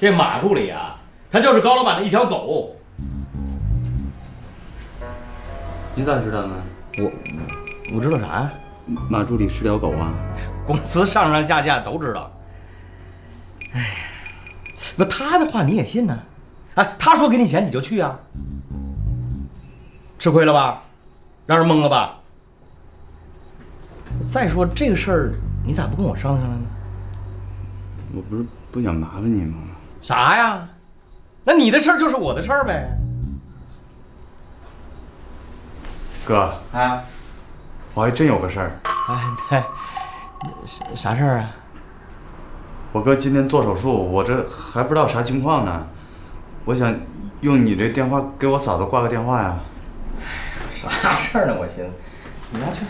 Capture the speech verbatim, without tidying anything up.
这马助理啊，他就是高老板的一条狗。 你咋知道呢？ 我我知道啥呀？ 马助理是条狗啊！ 公司上上下下都知道。哎呀，不，他的话你也信呢？哎，他说给你钱你就去啊？吃亏了吧？让人蒙了吧？再说这个事儿，你咋不跟我商量商量呢？ 我不是不想麻烦你吗？ 啥呀？那你的事儿就是我的事儿呗。 哥啊， 我还真有个事儿。 哎，对，啥啥事儿啊？ 我哥今天做手术，我这还不知道啥情况呢。我想用你这电话给我嫂子挂个电话呀。 啥事儿呢？我寻思，你拿去。